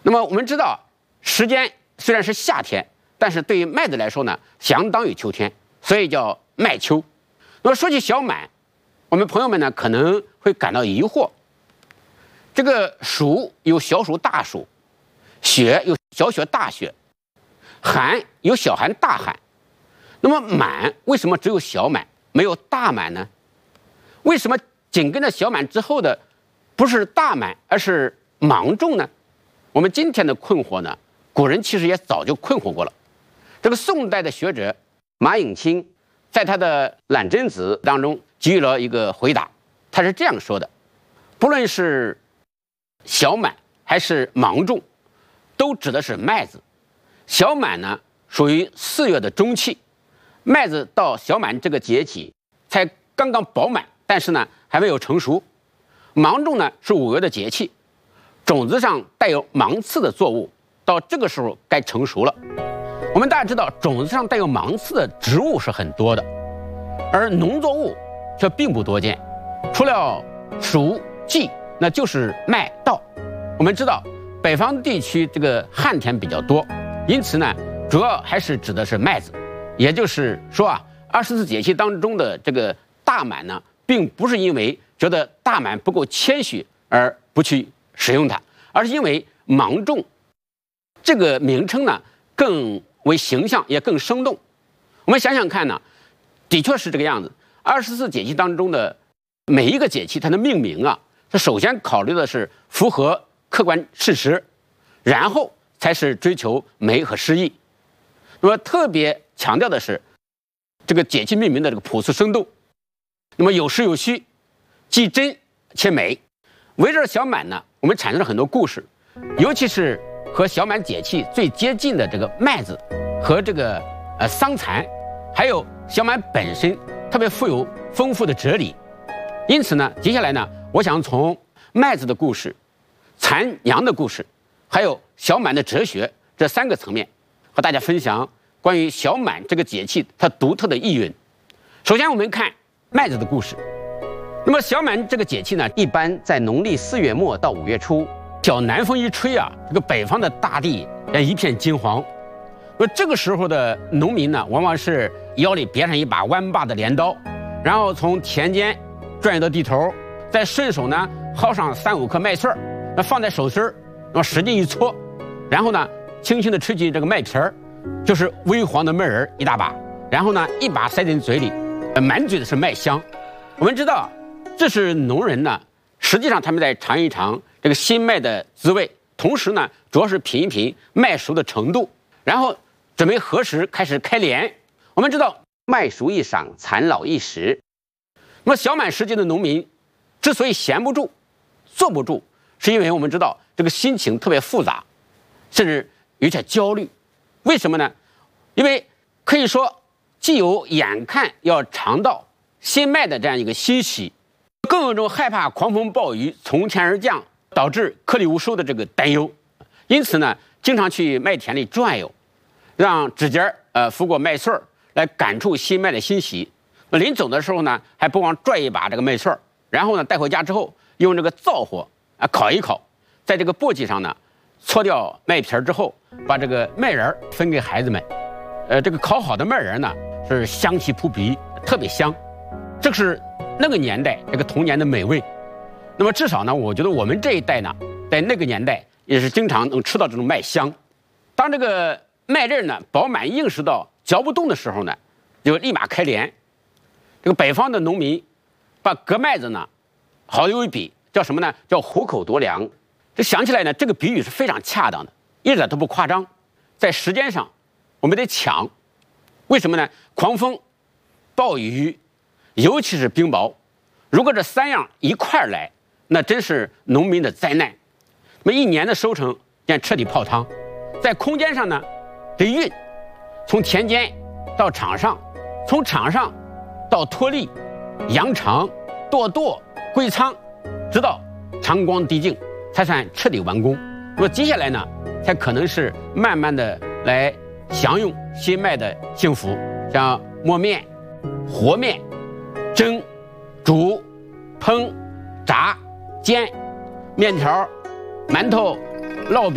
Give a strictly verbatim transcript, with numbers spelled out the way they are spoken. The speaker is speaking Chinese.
那么我们知道，时间虽然是夏天，但是对于麦子来说呢，相当于秋天，所以叫麦秋。那么说起小满，我们朋友们呢可能会感到疑惑，这个暑有小暑、大暑，雪有小雪、大雪，寒有小寒、大寒，那么满为什么只有小满没有大满呢？为什么紧跟着小满之后的不是大满而是芒种呢？我们今天的困惑呢，古人其实也早就困惑过了。这个宋代的学者马颖清在他的《懒真子》当中给予了一个回答，他是这样说的：不论是小满还是芒种，都指的是麦子。小满呢属于四月的中期，麦子到小满这个节气才刚刚饱满，但是呢还没有成熟。芒种呢是五月的节气，种子上带有芒刺的作物到这个时候该成熟了。我们大家知道，种子上带有芒刺的植物是很多的，而农作物却并不多见，除了黍、稷，那就是麦稻。我们知道北方地区这个旱田比较多，因此呢主要还是指的是麦子。也就是说啊，二十四节气当中的这个大满呢，并不是因为觉得大满不够谦虚而不去使用它，而是因为芒种这个名称呢更为形象，也更生动。我们想想看呢，的确是这个样子。二十四节气当中的每一个节气，它的命名啊，它首先考虑的是符合客观事实，然后才是追求美和诗意。那么特别强调的是这个节气命名的这个朴素生动，那么有实有虚，既真且美。围绕小满呢，我们产生了很多故事，尤其是和小满节气最接近的这个麦子和这个呃桑蚕，还有小满本身特别富有丰富的哲理。因此呢，接下来呢，我想从麦子的故事、蚕娘的故事，还有小满的哲学这三个层面，和大家分享关于小满这个节气它独特的意蕴。首先我们看麦子的故事。那么小满这个节气呢，一般在农历四月末到五月初，小南风一吹啊，这个北方的大地一片金黄。那么这个时候的农民呢，往往是腰里别上一把弯把的镰刀，然后从田间转移到地头，再顺手呢薅上三五颗麦穗儿，那放在手心儿，那么使劲一搓，然后呢轻轻地吹进这个麦皮儿，就是微黄的麦仁一大把，然后呢一把塞进嘴里，满嘴的是麦香。我们知道，这是农人呢，实际上他们在尝一尝这个新麦的滋味，同时呢，主要是品一品麦熟的程度，然后准备何时开始开镰。我们知道，麦熟一晌，蚕老一时。那么小满时节的农民之所以闲不住、坐不住，是因为我们知道这个心情特别复杂，甚至有点焦虑。为什么呢？因为可以说，既有眼看要尝到新麦的这样一个欣喜，更有一种害怕狂风暴雨从天而降，导致颗粒无收的这个担忧。因此呢，经常去麦田里转悠，让指尖呃拂过麦穗儿，来感触新麦的欣喜。临走的时候呢，还不忘拽一把这个麦穗儿，然后呢带回家之后，用这个灶火啊烤一烤，在这个簸箕上呢搓掉麦皮儿之后，把这个麦仁分给孩子们。呃，这个烤好的麦仁呢是香气扑鼻，特别香。这是那个年代这个童年的美味。那么至少呢，我觉得我们这一代呢，在那个年代也是经常能吃到这种麦香。当这个麦粒呢饱满硬实到嚼不动的时候呢，就立马开镰。这个北方的农民把割麦子呢，好有一比，叫什么呢？叫虎口夺粮。这想起来呢，这个比喻是非常恰当的，一点都不夸张。在时间上，我们得抢。为什么呢？狂风、暴雨，尤其是冰雹，如果这三样一块儿来，那真是农民的灾难。那么一年的收成将彻底泡汤。在空间上呢，得运，从田间到场上，从场上到脱粒、扬长、剁剁、归仓，直到长光滴净，才算彻底完工。那么接下来呢，才可能是慢慢的来享用新麦的幸福，像磨面、和面、蒸、煮、烹、炸、煎、面条、馒头、烙饼。